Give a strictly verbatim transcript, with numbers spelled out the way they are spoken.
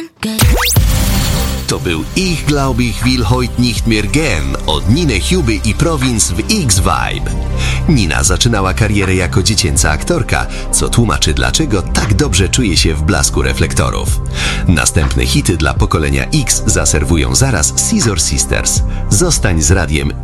To był Ich glaube ich will heute nicht mehr gehen od Niny Huby i Province w X-Vibe. Nina zaczynała karierę jako dziecięca aktorka, co tłumaczy, dlaczego tak dobrze czuje się w blasku reflektorów. Następne hity dla pokolenia X zaserwują zaraz Scissor Sisters. Zostań z radiem